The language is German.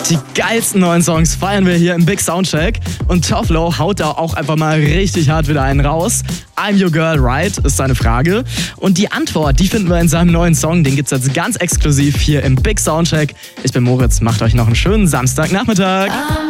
Die geilsten neuen Songs feiern wir hier im Big Soundcheck. Und Toflo haut da auch einfach mal richtig hart wieder einen raus. I'm Your Girl, Right? Ist seine Frage. Und die Antwort, die finden wir in seinem neuen Song. Den gibt's jetzt ganz exklusiv hier im Big Soundcheck. Ich bin Moritz, macht euch noch einen schönen Samstagnachmittag.